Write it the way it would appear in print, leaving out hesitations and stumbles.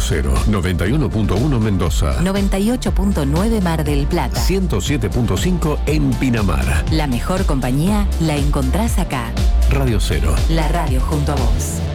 Cero, 91.1 Mendoza, 98.9 Mar del Plata, 107.5 en Pinamar. La mejor compañía la encontrás acá. Radio Cero. La radio junto a vos.